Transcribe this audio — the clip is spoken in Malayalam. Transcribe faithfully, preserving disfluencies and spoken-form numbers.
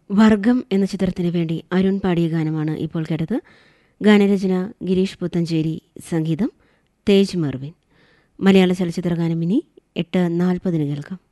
വർഗം എന്ന ചിത്രത്തിന് വേണ്ടി അരുൺ പാടിയ ഗാനമാണ് ഇപ്പോൾ കേട്ടത്. ഗാനരചന ഗിരീഷ് പുത്തഞ്ചേരി, സംഗീതം തേജ് മെർവിൻ. മലയാള ചലച്ചിത്ര ഗാനം ഇനി എട്ട് നാൽപ്പതിന് കേൾക്കാം.